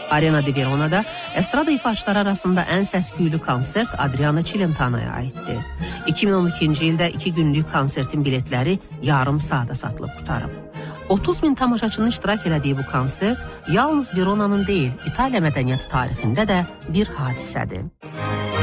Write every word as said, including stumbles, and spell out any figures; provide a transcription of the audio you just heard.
Arena di Verona'da estrada ifaçıları arasında ən səs-küylü konsert Adriana Celentano'ya aiddir. iki min on ikinci ildə iki günlük konsertin biletləri yarım saata satılıb qutarıb. otuz min tamaşaçının iştirak elədiyi bu konsert yalnız Verona'nın deyil, İtaliya mədəniyyəti tarixində də bir hadisədir.